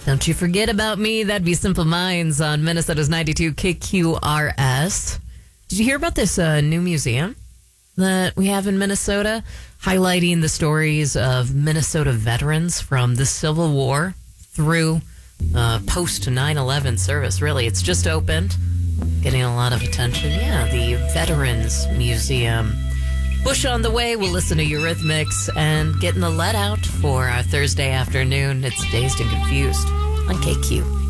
Don't you forget about me. That'd be Simple Minds on Minnesota's 92 KQRS. Did you hear about this new museum that we have in Minnesota, highlighting the stories of Minnesota veterans from the Civil War through post 9/11 service? Really, it's just opened, getting a lot of attention. Yeah, the Veterans Museum. Bush on the way. We'll listen to Eurythmics and getting the let out for our Thursday afternoon. It's Dazed and Confused on KQ.